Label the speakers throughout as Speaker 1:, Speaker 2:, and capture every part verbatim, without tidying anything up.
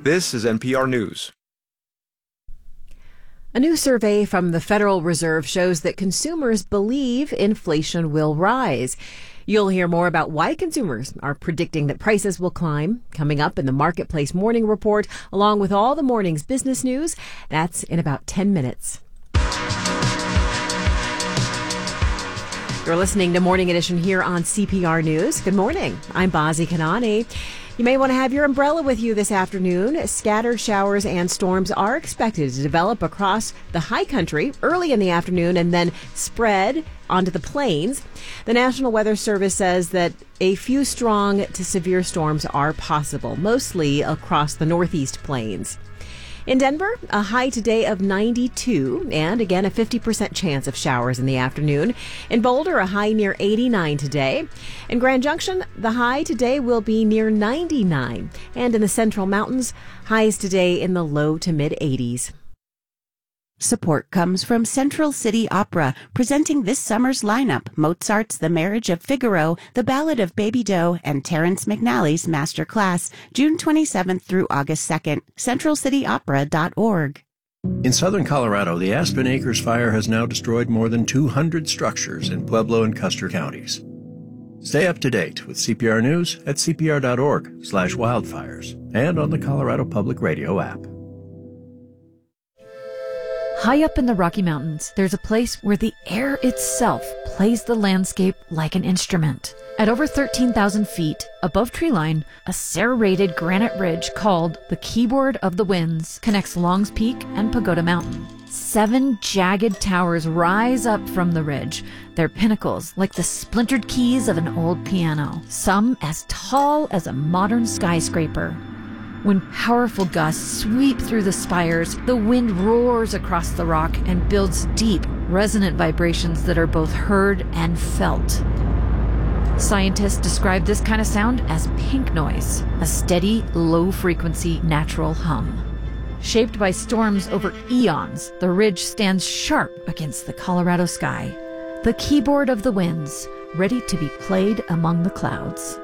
Speaker 1: This is N P R News.
Speaker 2: A new survey from the Federal Reserve shows that consumers believe inflation will rise. You'll hear more about why consumers are predicting that prices will climb coming up in the Marketplace Morning Report, along with all the morning's business news. That's in about ten minutes. You're listening to Morning Edition here on C P R News. Good morning. I'm Bazi Kanani. You may want to have your umbrella with you this afternoon. Scattered showers and storms are expected to develop across the high country early in the afternoon and then spread onto the plains. The National Weather Service says that a few strong to severe storms are possible, mostly across the northeast plains. In Denver, a high today of ninety-two, and again a fifty percent chance of showers in the afternoon. In Boulder, a high near eighty-nine today. In Grand Junction, the high today will be near ninety-nine. And in the Central Mountains, highs today in the low to mid eighties.
Speaker 3: Support comes from Central City Opera, presenting this summer's lineup: Mozart's The Marriage of Figaro, The Ballad of Baby Doe, and Terrence McNally's Master Class, June twenty-seventh through August second. central city opera dot org.
Speaker 4: In southern Colorado, the Aspen Acres fire has now destroyed more than two hundred structures in Pueblo and Custer counties. Stay up to date with C P R News at c p r dot org slash wildfires and on the Colorado Public Radio app.
Speaker 5: High up in the Rocky Mountains, there's a place where the air itself plays the landscape like an instrument. At over thirteen thousand feet above treeline, a serrated granite ridge called the Keyboard of the Winds connects Longs Peak and Pagoda Mountain. Seven jagged towers rise up from the ridge, their pinnacles like the splintered keys of an old piano, some as tall as a modern skyscraper. When powerful gusts sweep through the spires, the wind roars across the rock and builds deep, resonant vibrations that are both heard and felt. Scientists describe this kind of sound as pink noise, a steady, low-frequency natural hum. Shaped by storms over eons, the ridge stands sharp against the Colorado sky. The Keyboard of the Winds, ready to be played among the clouds.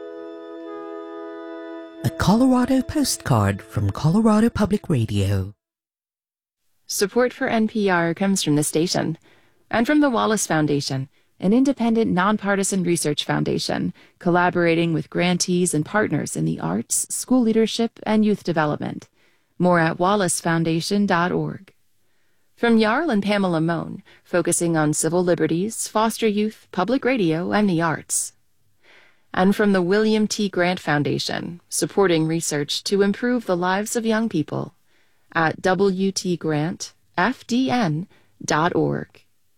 Speaker 6: A Colorado postcard from Colorado Public Radio.
Speaker 7: Support for N P R comes from the station and from the Wallace Foundation, an independent, nonpartisan research foundation collaborating with grantees and partners in the arts, school leadership, and youth development. More at wallace foundation dot org. From Jarl and Pamela Mohn, focusing on civil liberties, foster youth, public radio, and the arts. And from the William T. Grant Foundation, supporting research to improve the lives of young people at w t grant f d n dot org.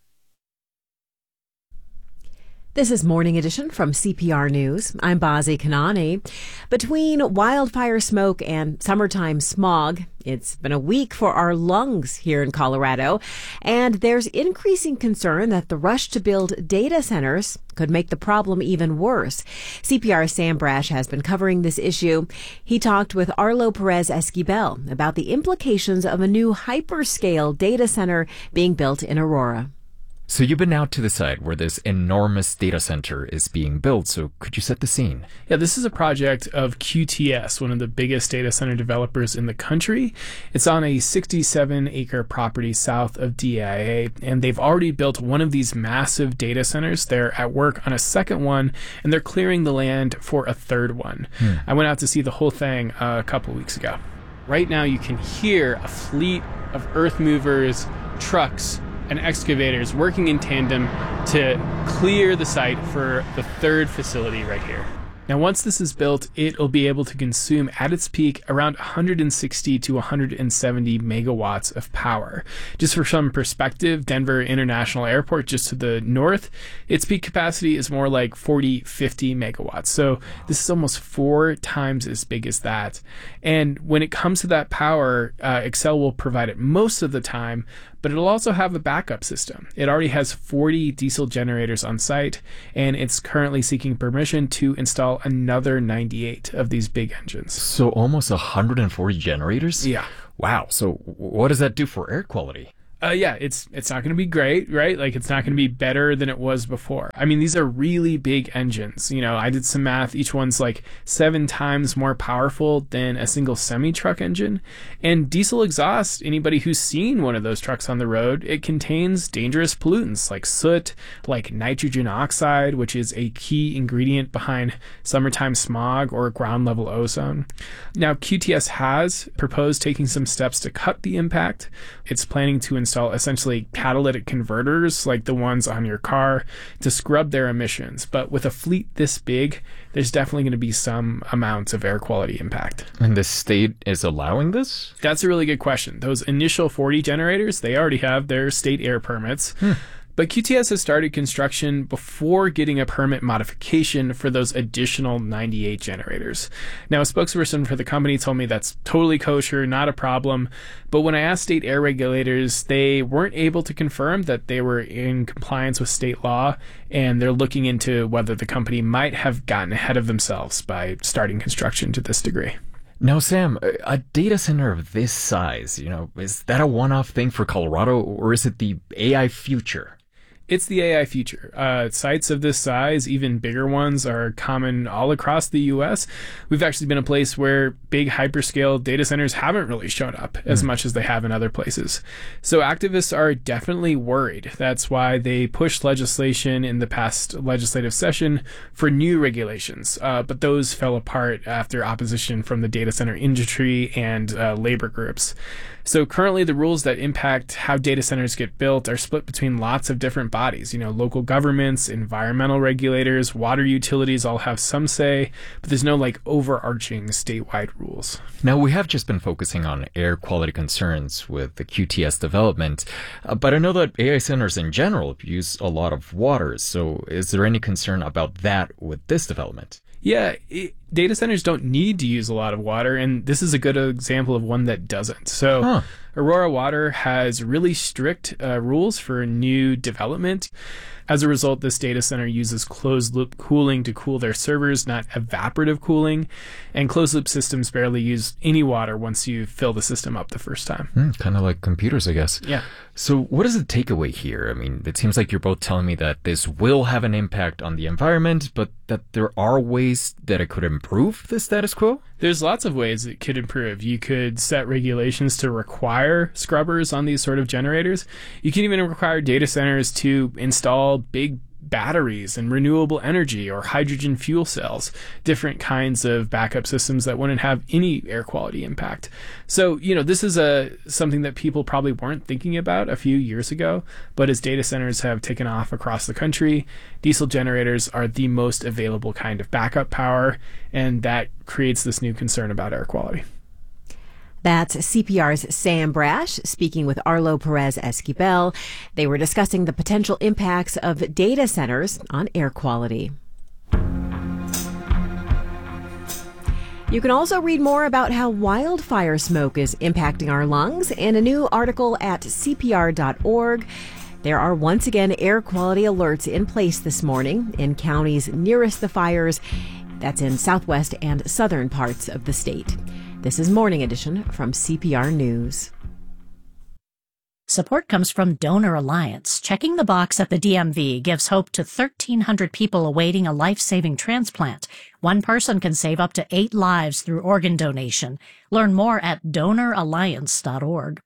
Speaker 2: This is Morning Edition from C P R News. I'm Bazi Kanani. Between wildfire smoke and summertime smog, it's been a week for our lungs here in Colorado, and there's increasing concern that the rush to build data centers could make the problem even worse. C P R's Sam Brash has been covering this issue. He talked with Arlo Perez Esquivel about the implications of a new hyperscale data center being built in Aurora.
Speaker 8: So you've been out to the site where this enormous data center is being built, so could you set the scene?
Speaker 9: Yeah, this is a project of Q T S, one of the biggest data center developers in the country. It's on a sixty-seven acre property south of D I A, and they've already built one of these massive data centers. They're at work on a second one, and they're clearing the land for a third one. Hmm. I went out to see the whole thing uh, a couple weeks ago. Right now you can hear a fleet of earth movers, trucks, and excavators working in tandem to clear the site for the third facility right here. Now, once this is built, it'll be able to consume at its peak around one hundred sixty to one hundred seventy megawatts of power. Just for some perspective, Denver International Airport, just to the north, its peak capacity is more like forty, fifty megawatts. So this is almost four times as big as that. And when it comes to that power, uh, Xcel will provide it most of the time, but it'll also have a backup system. It already has forty diesel generators on site, and it's currently seeking permission to install another ninety-eight of these big engines.
Speaker 8: So almost one hundred forty generators?
Speaker 9: Yeah.
Speaker 8: Wow. So what does that do for air quality?
Speaker 9: Uh, yeah, it's it's not going to be great, right? Like, it's not going to be better than it was before. I mean, these are really big engines. You know, I did some math. Each one's like seven times more powerful than a single semi-truck engine. And diesel exhaust, anybody who's seen one of those trucks on the road, it contains dangerous pollutants like soot, like nitrogen oxide, which is a key ingredient behind summertime smog or ground level ozone. Now, Q T S has proposed taking some steps to cut the impact. It's planning to install essentially catalytic converters like the ones on your car to scrub their emissions. But with a fleet this big, there's definitely going to be some amount of air quality impact.
Speaker 8: And the state is allowing this?
Speaker 9: That's a really good question. Those initial forty generators, they already have their state air permits. Hmm. But Q T S has started construction before getting a permit modification for those additional ninety-eight generators. Now, a spokesperson for the company told me that's totally kosher, not a problem. But when I asked state air regulators, they weren't able to confirm that they were in compliance with state law, and they're looking into whether the company might have gotten ahead of themselves by starting construction to this degree.
Speaker 8: Now, Sam, a data center of this size, you know, is that a one-off thing for Colorado, or is it the A I future?
Speaker 9: It's the A I future. Uh, sites of this size, even bigger ones, are common all across the U S. We've actually been a place where big hyperscale data centers haven't really shown up as mm. much as they have in other places. So activists are definitely worried. That's why they pushed legislation in the past legislative session for new regulations. Uh, but those fell apart after opposition from the data center industry and uh, labor groups. So currently the rules that impact how data centers get built are split between lots of different bodies. You know, local governments, environmental regulators, water utilities all have some say, but there's no like overarching statewide rules.
Speaker 8: Now, we have just been focusing on air quality concerns with the Q T S development, uh, but I know that A I centers in general use a lot of water. So is there any concern about that with this development?
Speaker 9: Yeah, it, data centers don't need to use a lot of water, and this is a good example of one that doesn't. So huh. Aurora Water has really strict uh, rules for new development. As a result, this data center uses closed-loop cooling to cool their servers, not evaporative cooling. And closed-loop systems barely use any water once you fill the system up the first time.
Speaker 8: Mm, kind of like computers, I guess.
Speaker 9: Yeah.
Speaker 8: So what is the takeaway here? I mean, it seems like you're both telling me that this will have an impact on the environment, but that there are ways that it could improve the status quo?
Speaker 9: There's lots of ways it could improve. You could set regulations to require scrubbers on these sort of generators. You can even require data centers to install big batteries and renewable energy or hydrogen fuel cells, different kinds of backup systems that wouldn't have any air quality impact. So, you know, this is a something that people probably weren't thinking about a few years ago, but as data centers have taken off across the country, diesel generators are the most available kind of backup power, and that creates this new concern about air quality.
Speaker 2: That's C P R's Sam Brash speaking with Arlo Perez Esquivel. They were discussing the potential impacts of data centers on air quality. You can also read more about how wildfire smoke is impacting our lungs in a new article at C P R dot org. There are once again air quality alerts in place this morning in counties nearest the fires. That's in southwest and southern parts of the state. This is Morning Edition from C P R News.
Speaker 1: Support comes from Donor Alliance. Checking the box at the D M V gives hope to thirteen hundred people awaiting a life-saving transplant. One person can save up to eight lives through organ donation. Learn more at donor alliance dot org.